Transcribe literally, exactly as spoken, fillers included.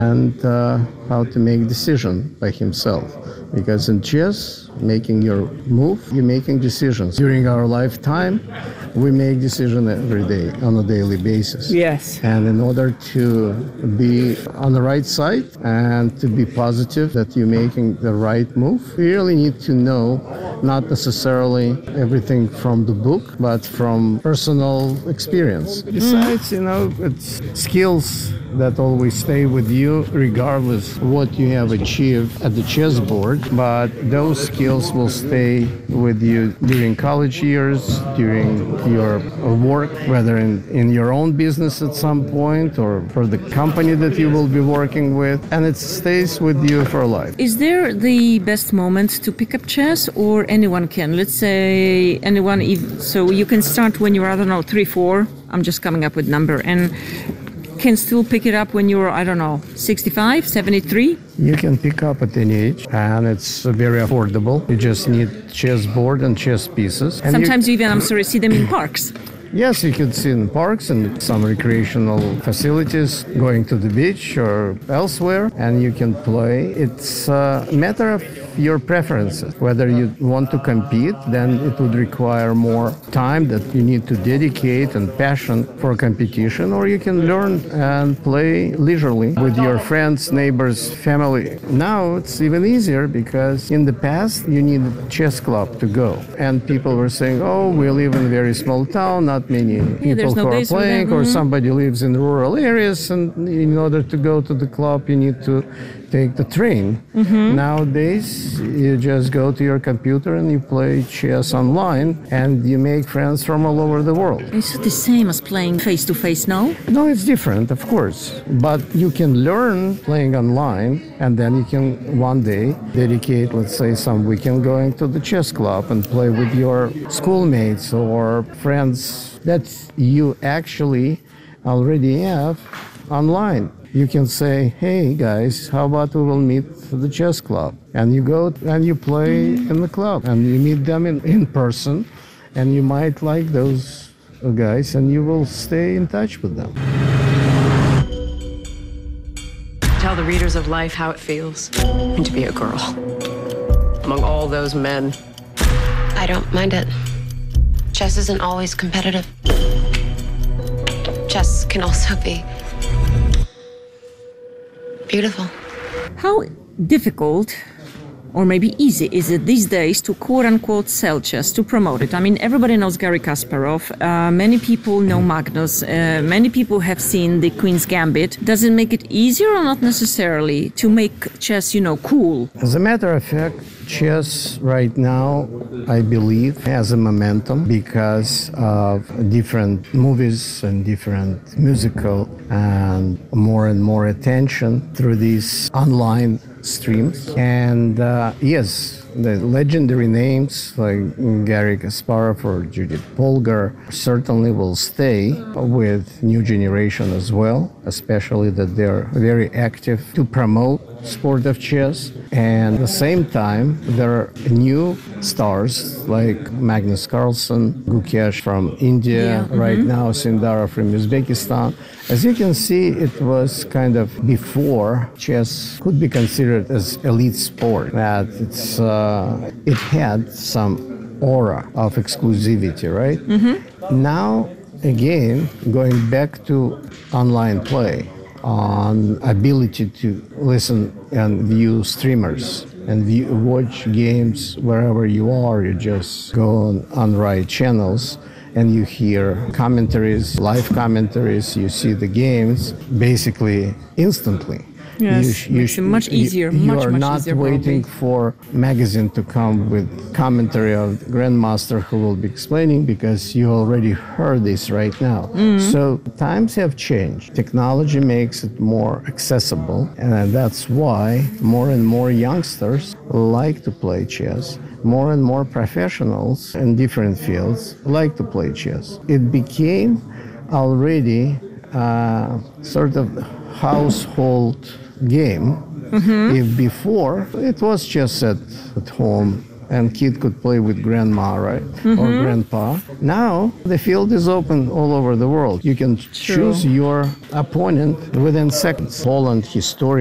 and uh, how to make decision by himself. Because in chess, making your move, you're making decisions. During our lifetime, we make decisions every day on a daily basis. Yes. And in order to be on the right side and to be positive that you're making the right move, you really need to know not necessarily everything from the book, but from personal experience. Besides, you know, it's skills that always stay with you regardless what you have achieved at the chessboard, but those skills will stay with you during college years, during your work, whether in, in your own business at some point or for the company that you will be working with, and it stays with you for life. Is there the best moment to pick up chess, or anyone can? Let's say anyone, if, so you can start when you're, I don't know, three, four, I'm just coming up with number, and can still pick it up when you're, I don't know, sixty-five, seventy-three? You can pick up at any age, and it's very affordable. You just need chessboard and chess pieces. And Sometimes you, even, I'm sorry, see them in parks. Yes, you can see in parks and some recreational facilities, going to the beach or elsewhere, and you can play. It's a matter of your preferences. Whether you want to compete, then it would require more time that you need to dedicate and passion for competition, or you can learn and play leisurely with your friends, neighbors, family. Now it's even easier because in the past you needed a chess club to go, and people were saying, oh, we live in a very small town, not many yeah, people no who are playing, mm-hmm. or somebody lives in rural areas, and in order to go to the club you need to take the train. Mm-hmm. Nowadays you just go to your computer and you play chess online, and you make friends from all over the world. Is it the same as playing face-to-face now? No, it's different, of course, but you can learn playing online, and then you can one day dedicate, let's say, some weekend going to the chess club and play with your schoolmates or friends that you actually already have online. You can say, hey guys, how about we will meet at the chess club? And you go and you play in the club, and you meet them in, in person, and you might like those guys, and you will stay in touch with them. Tell the readers of life how it feels to be a girl among all those men. I don't mind it. Chess isn't always competitive. Chess can also be beautiful. How difficult, or maybe easy, is it these days to quote-unquote sell chess, to promote it? I mean, everybody knows Garry Kasparov. Uh, many people know Magnus. Uh, many people have seen the Queen's Gambit. Does it make it easier or not necessarily to make chess, you know, cool? As a matter of fact, chess right now, I believe, has a momentum because of different movies and different musical and more and more attention through these online streams. And uh, yes, the legendary names like Garry Kasparov or Judith Polgar certainly will stay with new generation as well, especially that they're very active to promote sport of chess. And at the same time, there are new stars like Magnus Carlsen, Gukesh from India, yeah. right mm-hmm. now Sindara from Uzbekistan. As you can see, it was kind of before chess could be considered as elite sport, that it's uh, it had some aura of exclusivity, right? Mm-hmm. Now, again, going back to online play, on ability to listen and view streamers and view, watch games wherever you are. You just go on, on right channels and you hear commentaries, live commentaries, you see the games basically instantly. Yes, you, you makes it much easier. You, you much, are much not easier, waiting probably. for magazine to come with commentary of the grandmaster who will be explaining, because you already heard this right now. Mm-hmm. So times have changed. Technology makes it more accessible, and that's why more and more youngsters like to play chess. More and more professionals in different fields like to play chess. It became already uh, sort of household game. Mm-hmm. If before it was just at, at home and kid could play with grandma, right? Mm-hmm. Or grandpa. Now the field is open all over the world. You can True. choose your opponent within seconds. Poland historically